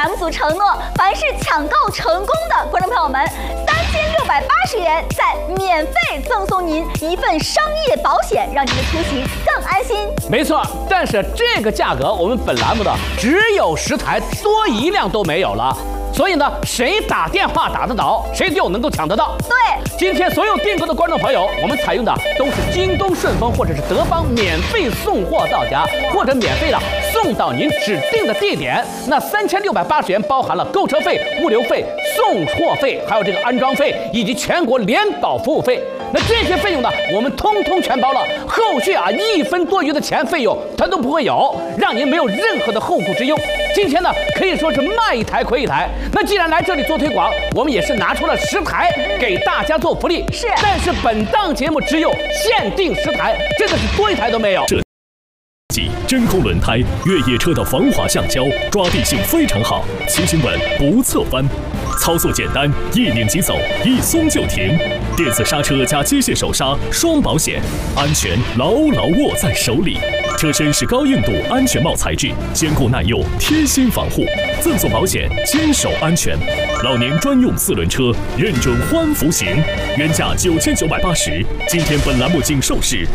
栏目组承诺，凡是抢购成功的观众朋友们，3680元再免费赠送您一份商业保险，让您的出行更安心。 没错，但是这个价格我们本栏目的只有10台，多一辆都没有了。所以呢，谁打电话打得到，谁就能够抢得到。 对， 今天所有订购的观众朋友，我们采用的都是京东、顺丰或者是德邦免费送货到家，或者免费的送到您指定的地点。那3680元包含了购车费、物流费、送货费，还有这个安装费以及全国联保服务费。那这些费用呢，我们通通全包了，后续1分多余的钱费用它都不会有，让您没有任何的后顾之忧。今天呢，可以说是卖一台亏一台。那既然来这里做推广，我们也是拿出了10台给大家做福利。 是， 但是本档节目只有限定10台，真的是多一台都没有。 真空轮胎，越野车的防滑橡胶，抓地性非常好，骑行稳不侧翻，操作简单，一拧即走，一松就停。电子刹车加机械手刹，双保险，安全牢牢握在手里。车身是高硬度安全帽材质，坚固耐用，贴心防护，赠送保险，坚守安全。老年专用4轮车，认准欢福行，原价9980，今天本栏目仅售市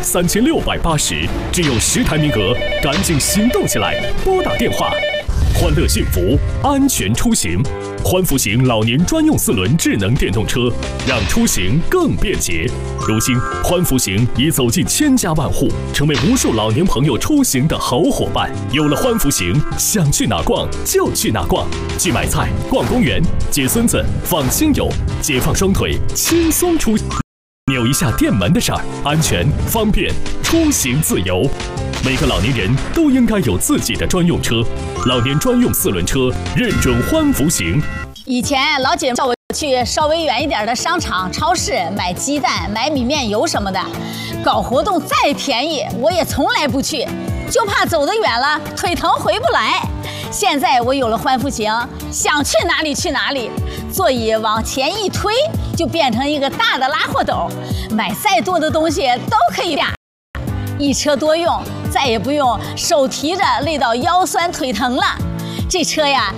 3680，只有10台名额，赶紧行动起来，拨打电话。欢乐幸福，安全出行。欢福行老年专用4轮智能电动车，让出行更便捷。如今，欢福行已走进千家万户，成为无数老年朋友出行的好伙伴。有了欢福行，想去哪逛就去哪逛，去买菜、逛公园、接孙子、放亲友，解放双腿，轻松出行。扭一下电门的事儿，安全方便，出行自由。每个老年人都应该有自己的专用车，老年专用4轮车，认准欢福行。 以前老姐叫我去稍微远一点的商场、超市买鸡蛋、买米面油什么的，搞活动再便宜我也从来不去，就怕走得远了腿疼回不来。现在我有了欢福行，想去哪里去哪里，座椅往前一推就变成一个大的拉货斗，买再多的东西都可以架，一车多用，再也不用手提着累到腰酸腿疼了。这车呀，